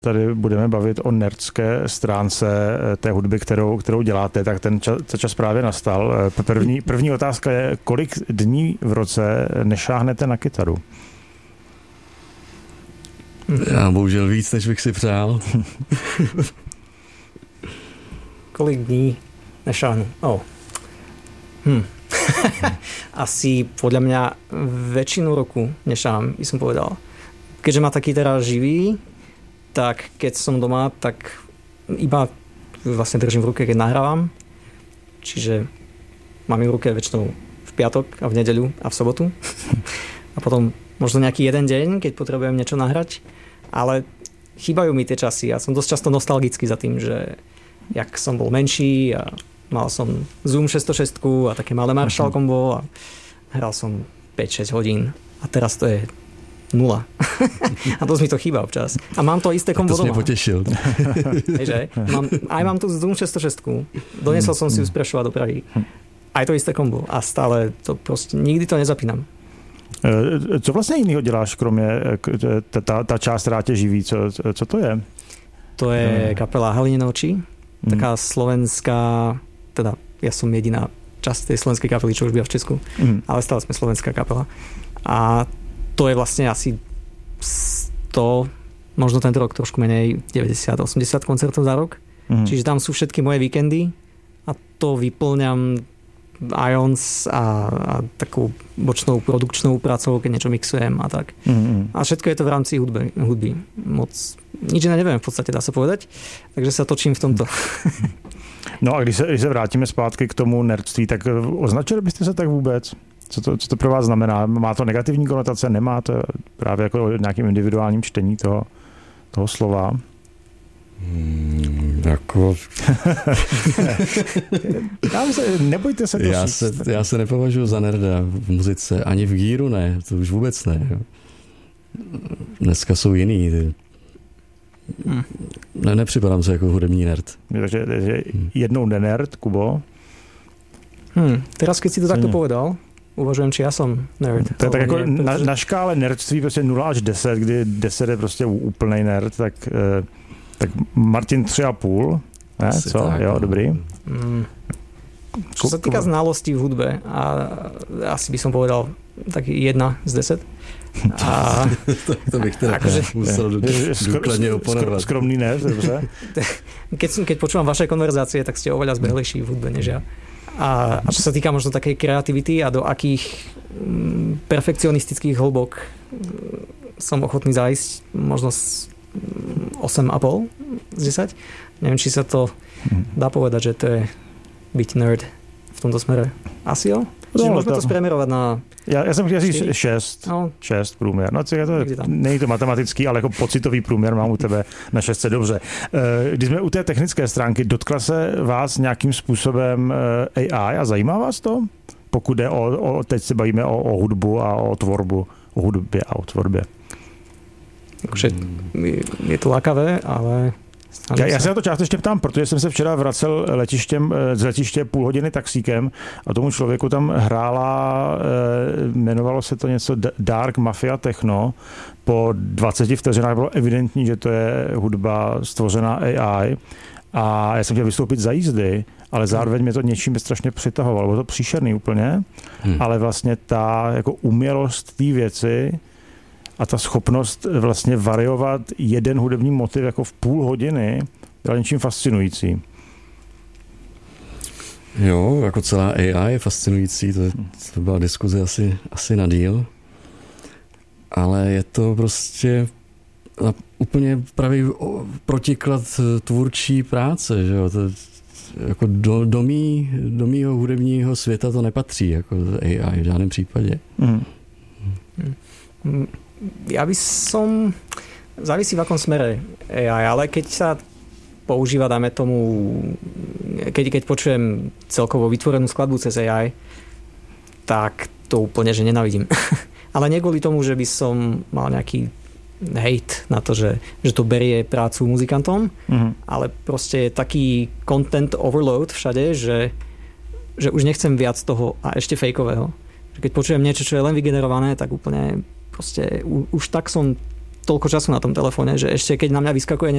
tady budeme bavit o nerdské stránce té hudby, kterou děláte, tak ten čas právě nastal. První otázka je, kolik dní v roce nešáhnete na kytaru? Já bohužel víc, než bych si přál. Kolik dní nešáhnu? Asi podľa mňa väčšinu roku nešám, by som povedal. Keďže ma taký teraz živý, tak keď som doma, tak iba vlastne držím v ruke, keď nahrávam. Čiže mám ju v ruke väčšinou v piatok a v nedeľu a v sobotu. A potom možno nejaký jeden deň, keď potrebujem niečo nahrať. Ale chýbajú mi tie časy. Ja som dosť často nostalgický za tým, že jak som bol menší a mal som Zoom 606 a také malé Marshall combo a hral som 5-6 hodín. A teraz to je 0. A dosť mi to chýba občas. A mám to isté kombo doma. To si potešil. Hejže? Mám tu Zoom 606. Donesol som si ju z Prešova do Prahy. Aj to isté kombo. A stále to proste nikdy to nezapínam. Co vlastně jinýho děláš, kromě ta část, která tě živí? Co to je? To je kapela Halinine oči. Taká slovenská, teda ja som jediná časť tej slovenskej kapely, čo už býva v Česku, ale stále sme slovenská kapela. A to je vlastne asi 100, možno tento rok trošku menej, 90-80 koncertov za rok. Čiže tam sú všetky moje víkendy a to vyplňam Ions a takou bočnou produkčnou prácou, keď niečo mixujem a tak. A všetko je to v rámci hudby. Moc nič neviem v podstate, dá sa povedať. Takže sa točím v tomto. No a když se vrátíme zpátky k tomu nerdství, tak označili byste se tak vůbec? Co to pro vás znamená? Má to negativní konotace? Nemá to právě jako nějakým individuálním čtení toho slova? Jako... Nebojte se to já se nepovažuji za nerda v muzice, ani v gíru ne, to už vůbec ne. Jo. Dneska jsou jiný. Nepřipadám se jako hudební nerd. Takže jednou nenerd, Kubo? Teraz, keď si to takto povedal, uvažujem, či ja som nerd. To je tak jako na škále nerdství prostě 0 až 10, kdy 10 je prostě úplnej nerd, tak Martin 3,5, ne? Co? Tak, jo, dobrý. Čo sa týka znalostí v hudbe, asi by som povedal tak 1 z 10. A to bych teda musel důkladně oponovat. Skromný ne, dobře. Keď počúvam vaše konverzácie, tak ste oveľa zbehlejší v hudbe než ja. A čo sa týka možno takej kreativity a do akých perfekcionistických hĺbok som ochotný zájsť, možno 8,5 z 10. Neviem, či sa to dá povedať, že to je byť nerd v tomto smere. Asi jo? Čiže môžeme to spremierovať na... Já jsem chtěl říct 6 průměr. No, není to matematický, ale jako pocitový průměr mám u tebe na 6. Dobře. Když jsme u té technické stránky, dotkla se vás nějakým způsobem AI a zajímá vás to? Pokud jde teď se bavíme o hudbu a o tvorbu, o hudbě a o tvorbě. Je to lákavé, ale... Já se na to částečně ptám, protože jsem se včera vracel z letiště půl hodiny taxíkem a tomu člověku tam hrála, jmenovalo se to něco Dark Mafia Techno. Po 20 vteřinách bylo evidentní, že to je hudba stvořená AI a já jsem chtěl vystoupit za jízdy, ale zároveň mě to něčím strašně přitahovalo. Bylo to příšerný úplně, ale vlastně ta jako umělost té věci a ta schopnost vlastně variovat jeden hudební motiv jako v půl hodiny byla něčím fascinující. Jo, jako celá AI je fascinující, to byla diskuze asi na díl. Ale je to prostě úplně pravý protiklad tvůrčí práce, že jo. To, jako do mýho hudebního světa to nepatří, jako AI v žádném případě. Ja by som... Závisí v akom smere AI, ale keď sa používa, dáme tomu, keď počujem celkovo vytvorenú skladbu cez AI, tak to úplne, že nenávidím. Ale nie kvôli tomu, že by som mal nejaký hate na to, že to berie prácu muzikantom, ale proste je taký content overload všade, že už nechcem viac toho a ešte fejkového. Keď počujem niečo, čo je len vygenerované, tak úplne proste už tak som toľko času na tom telefóne, že ešte keď na mňa vyskakuje